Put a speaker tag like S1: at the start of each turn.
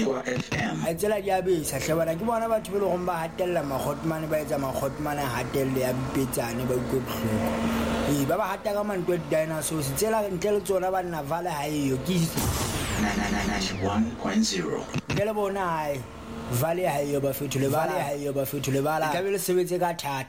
S1: FM.
S2: a tsela di a besa hlebana ke bona batho bele gong ba hatella makhotmane ba etsa makhotmane hatelle ya bipetsane ba utlwe bohloko ba ba hata ka mantwe dinosaurs tsela ntle le tsona ba nna vale ha eyo ke
S1: 91.0
S2: ke le bona hai vale ha eyo ba fetole bala ha eyo ba fetole bala ka be le sebetse ka thata